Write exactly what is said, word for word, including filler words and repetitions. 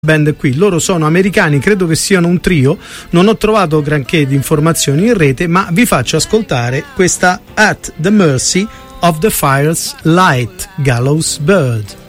band qui. Loro sono americani, credo che siano un trio, non ho trovato granché di informazioni in rete, ma vi faccio ascoltare questa At the Mercy of the Fire's Light, Gallows Bird.